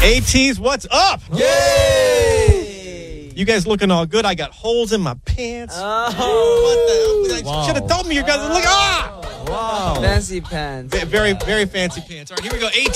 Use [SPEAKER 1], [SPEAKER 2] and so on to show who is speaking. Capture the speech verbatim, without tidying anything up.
[SPEAKER 1] ATs, what's up?
[SPEAKER 2] Yay!
[SPEAKER 1] You guys looking all good. I got holes in my pants.
[SPEAKER 2] Oh.
[SPEAKER 1] What the?
[SPEAKER 3] Wow.
[SPEAKER 1] Should have told me you guys. Look, ah!
[SPEAKER 3] Wow.
[SPEAKER 2] Fancy pants.
[SPEAKER 1] Very, very fancy pants. All right, here we go. AT.